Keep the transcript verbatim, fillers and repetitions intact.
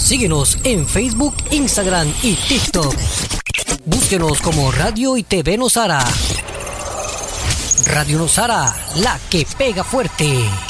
Síguenos en Facebook, Instagram y TikTok. Búsquenos como Radio y T V Nosara. Radio Nosara, la que pega fuerte.